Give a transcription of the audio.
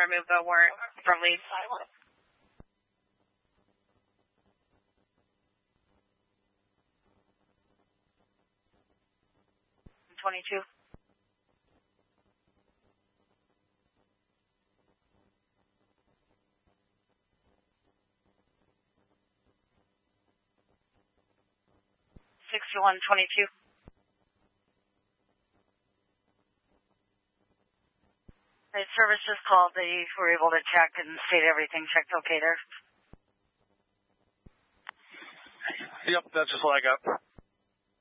remove the warrant from lead. 22. $61.22. The service just called. They were able to check and state everything checked okay there. Yep, that's just what I got.